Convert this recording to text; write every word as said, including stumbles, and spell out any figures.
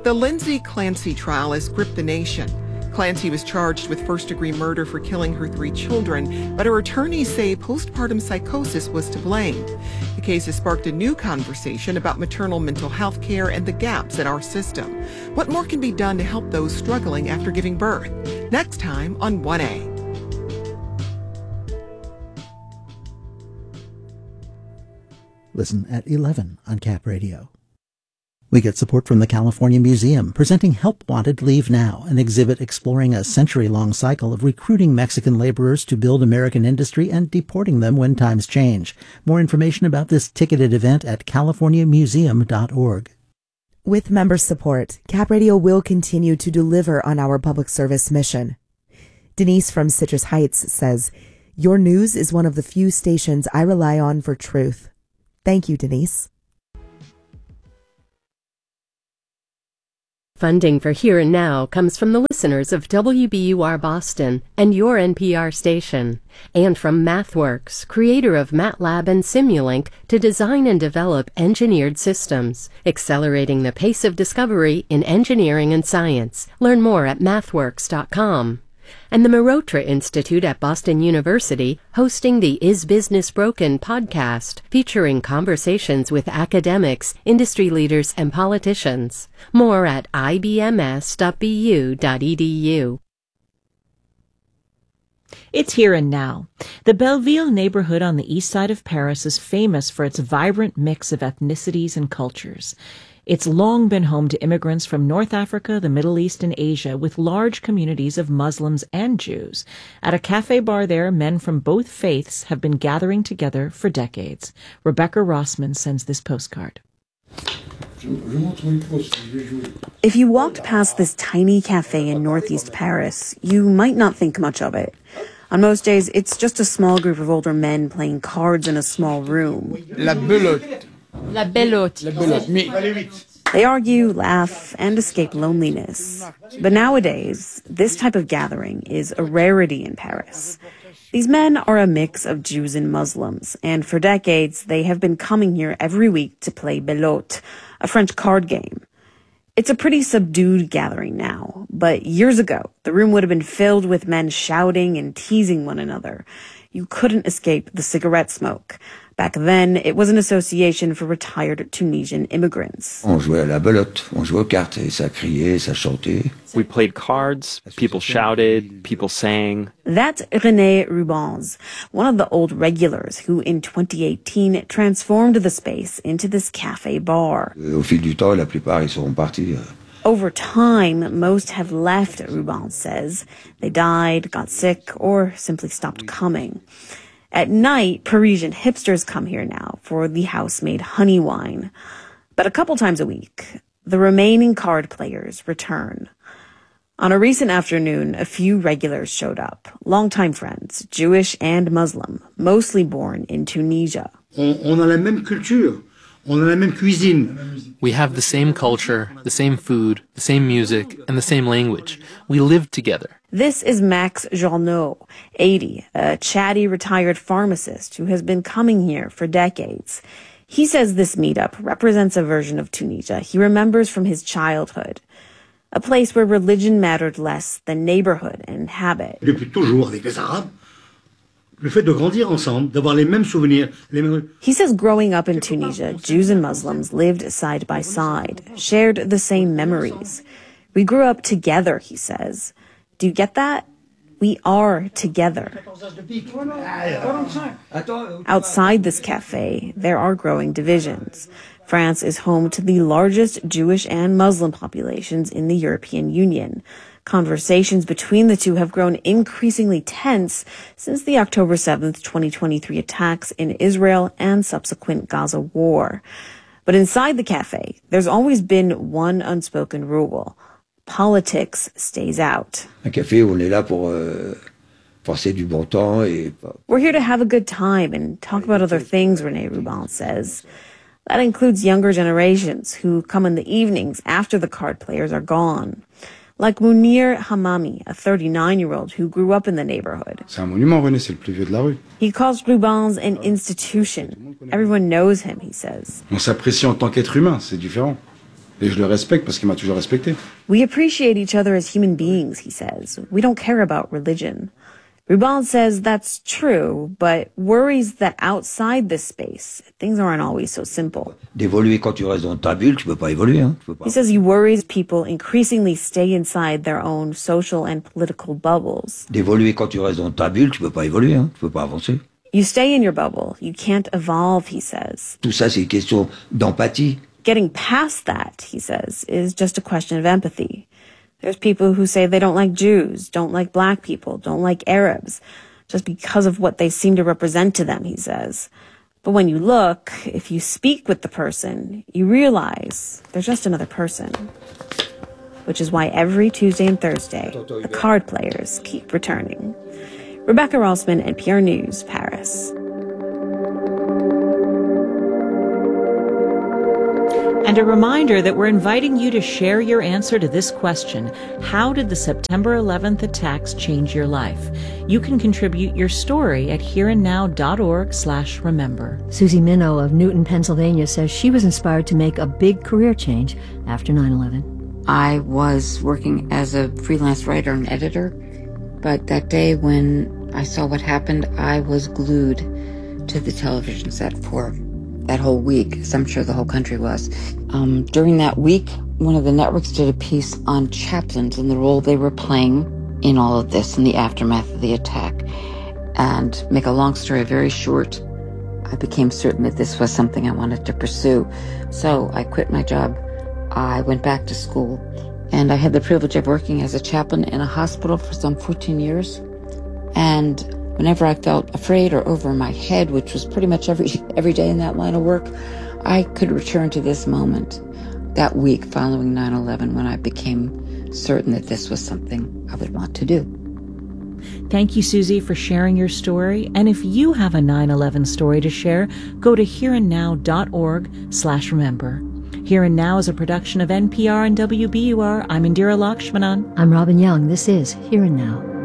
The Lindsay Clancy trial has gripped the nation. Clancy was charged with first-degree murder for killing her three children, but her attorneys say postpartum psychosis was to blame. The case has sparked a new conversation about maternal mental health care and the gaps in our system. What more can be done to help those struggling after giving birth? Next time on one A. Listen at eleven on Cap Radio. We get support from the California Museum, presenting Help Wanted, Leave Now, an exhibit exploring a century-long cycle of recruiting Mexican laborers to build American industry and deporting them when times change. More information about this ticketed event at california museum dot org. With member support, Cap Radio will continue to deliver on our public service mission. Denise from Citrus Heights says, "Your news is one of the few stations I rely on for truth." Thank you, Denise. Funding for Here and Now comes from the listeners of W B U R Boston and your N P R station, and from MathWorks, creator of MATLAB and Simulink, to design and develop engineered systems, accelerating the pace of discovery in engineering and science. Learn more at mathworks dot com. And the Marotra Institute at Boston University, hosting the Is Business Broken podcast, featuring conversations with academics, industry leaders, and politicians. More at I B M S dot B U dot E D U. It's Here and Now. The Belleville neighborhood on the east side of Paris is famous for its vibrant mix of ethnicities and cultures. It's long been home to immigrants from North Africa, the Middle East, and Asia, with large communities of Muslims and Jews. At a cafe bar there, men from both faiths have been gathering together for decades. Rebecca Rossman sends this postcard. If you walked past this tiny cafe in northeast Paris, you might not think much of it. On most days, it's just a small group of older men playing cards in a small room. La belote. La belote. La belote. They argue, laugh, and escape loneliness. But nowadays, this type of gathering is a rarity in Paris. These men are a mix of Jews and Muslims, and for decades, they have been coming here every week to play belote, a French card game. It's a pretty subdued gathering now, but years ago, the room would have been filled with men shouting and teasing one another. You couldn't escape the cigarette smoke. Back then, it was an association for retired Tunisian immigrants. On jouait à la belote, on jouait aux cartes, et ça criait, ça chantait. We played cards, people shouted, people sang. That's René Rubens, one of the old regulars who in twenty eighteen transformed the space into this cafe bar. Au fil du temps, la plupart, ils sont partis. Over time, most have left, Rubens says. They died, got sick, or simply stopped coming. At night, Parisian hipsters come here now for the house-made honey wine. But a couple times a week, the remaining card players return. On a recent afternoon, a few regulars showed up, longtime friends, Jewish and Muslim, mostly born in Tunisia. On, on a la même culture. On a la même cuisine. We have the same culture, the same food, the same music, and the same language. We live together. This is Max Journeau, eighty, a chatty retired pharmacist who has been coming here for decades. He says this meetup represents a version of Tunisia he remembers from his childhood, a place where religion mattered less than neighborhood and habit. Depuis toujours avec les Arabes, le fait de grandir ensemble, d'avoir les mêmes souvenirs, les mêmes... He says growing up in Tunisia, Jews and Muslims lived side by side, shared the same memories. We grew up together, he says. Do you get that? We are together. Outside this cafe, there are growing divisions. France is home to the largest Jewish and Muslim populations in the European Union. Conversations between the two have grown increasingly tense since the October seventh, twenty twenty-three attacks in Israel and subsequent Gaza war. But inside the cafe, there's always been one unspoken rule. Politics stays out. Un café, on est là pour euh, passer du bon temps et... We're here to have a good time and talk about other things, René Rubens says. That includes younger generations who come in the evenings after the card players are gone. Like Munir Hamami, a thirty-nine-year-old who grew up in the neighborhood. C'est un monument, René, c'est le plus vieux de la rue. He calls Rubens an institution. Everyone knows him, he says. On s'apprécie en tant qu'être humain, c'est différent. Et je le respecte parce qu'il m'a toujours respecté. We appreciate each other as human beings, he says. We don't care about religion. Rubal says that's true, but worries that outside this space, things aren't always so simple. D'évoluer quand tu restes dans ta bulle, tu peux pas évoluer. Hein. Tu peux pas. He says he worries people increasingly stay inside their own social and political bubbles. D'évoluer quand tu restes dans ta bulle, tu peux pas évoluer. Hein. Tu peux pas avancer. You stay in your bubble. You can't evolve, he says. Tout ça, c'est une question d'empathie. Getting past that, he says, is just a question of empathy. There's people who say they don't like Jews, don't like black people, don't like Arabs, just because of what they seem to represent to them, he says. But when you look, if you speak with the person, you realize they're just another person. Which is why every Tuesday and Thursday, the card players keep returning. Rebecca Rossman, N P R News, Paris. And a reminder that we're inviting you to share your answer to this question: how did the September eleventh attacks change your life? You can contribute your story at hereandnow.org slash remember. Susie Minnow of Newton, Pennsylvania says she was inspired to make a big career change after nine eleven. I was working as a freelance writer and editor, but that day when I saw what happened, I was glued to the television set for that whole week, as I'm sure the whole country was. Um, during that week, one of the networks did a piece on chaplains and the role they were playing in all of this, in the aftermath of the attack. And make a long story very short, I became certain that this was something I wanted to pursue. So I quit my job. I went back to school, and I had the privilege of working as a chaplain in a hospital for some fourteen years. And whenever I felt afraid or over my head, which was pretty much every every day in that line of work, I could return to this moment, that week following nine eleven, when I became certain that this was something I would want to do. Thank you, Susie, for sharing your story. And if you have a nine eleven story to share, go to hereandnow.org slash remember. Here and Now is a production of N P R and W B U R. I'm Indira Lakshmanan. I'm Robin Young. This is Here and Now.